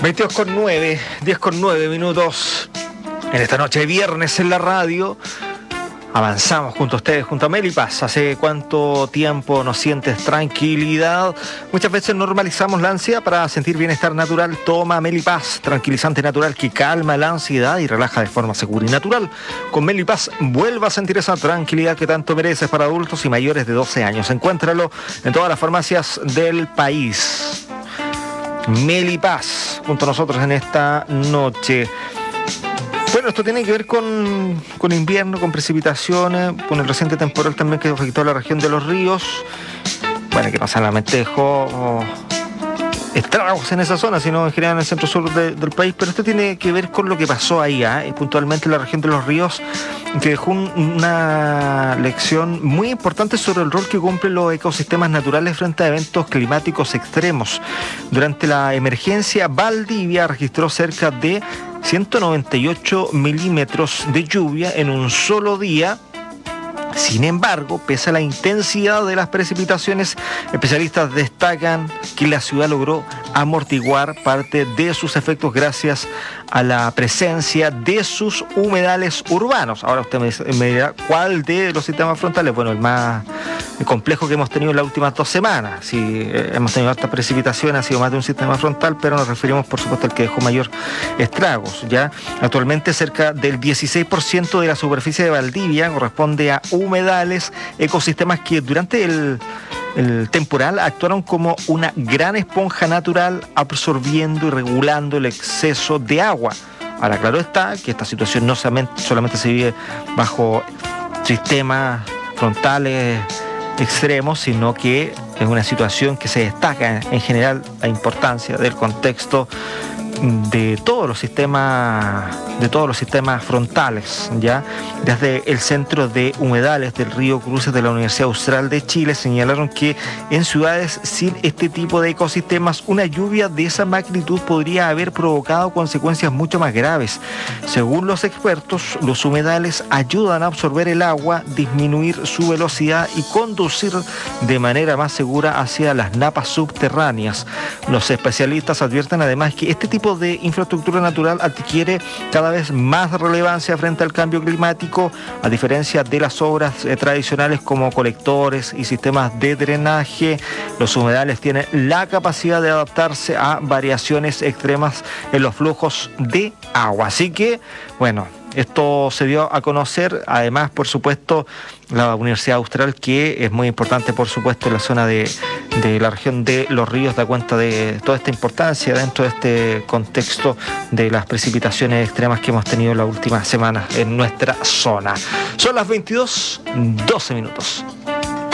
22:09, 10:09 minutos. En esta noche de viernes en la radio avanzamos junto a ustedes, junto a Melipaz. ¿Hace cuánto tiempo no sientes tranquilidad? Muchas veces normalizamos la ansiedad para sentir bienestar natural. Toma Melipaz, tranquilizante natural que calma la ansiedad y relaja de forma segura y natural. Con Melipaz vuelva a sentir esa tranquilidad que tanto mereces para adultos y mayores de 12 años. Encuéntralo en todas las farmacias del país. Melipaz, junto a nosotros en esta noche. Bueno, esto tiene que ver con invierno, con precipitaciones, con el reciente temporal también que afectó a la región de los ríos. Bueno, que no solamente dejó estragos en esa zona, sino en general en el centro-sur del país, pero esto tiene que ver con lo que pasó ahí, puntualmente en la región de los ríos, que dejó una lección muy importante sobre el rol que cumplen los ecosistemas naturales frente a eventos climáticos extremos. Durante la emergencia, Valdivia registró cerca de 198 milímetros de lluvia en un solo día. Sin embargo, pese a la intensidad de las precipitaciones, especialistas destacan que la ciudad logró amortiguar parte de sus efectos gracias a la presencia de sus humedales urbanos. Ahora usted me dirá, ¿cuál de los sistemas frontales? Bueno, el más complejo que hemos tenido en las últimas 2 semanas. Sí, hemos tenido harta precipitación, ha sido más de un sistema frontal, pero nos referimos, por supuesto, al que dejó mayor estragos. ¿Ya? Actualmente, cerca del 16% de la superficie de Valdivia corresponde a humedales, ecosistemas que durante el temporal actuaron como una gran esponja natural, absorbiendo y regulando el exceso de agua. Ahora, claro está que esta situación no solamente se vive bajo sistemas frontales extremos, sino que es una situación que se destaca en general la importancia del contexto de todos los sistemas frontales, ¿ya? Desde el Centro de Humedales del Río Cruces de la Universidad Austral de Chile señalaron que en ciudades sin este tipo de ecosistemas, una lluvia de esa magnitud podría haber provocado consecuencias mucho más graves. Según los expertos, los humedales ayudan a absorber el agua, disminuir su velocidad y conducir de manera más segura hacia las napas subterráneas. Los especialistas advierten además que este tipo de infraestructura natural adquiere cada vez más relevancia frente al cambio climático, a diferencia de las obras tradicionales como colectores y sistemas de drenaje. Los humedales tienen la capacidad de adaptarse a variaciones extremas en los flujos de agua. Así que, bueno, esto se dio a conocer, además, por supuesto, la Universidad Austral, que es muy importante, por supuesto, en la zona de la región de los ríos, da cuenta de toda esta importancia dentro de este contexto de las precipitaciones extremas que hemos tenido en las últimas semanas en nuestra zona. Son las 22:12 minutos.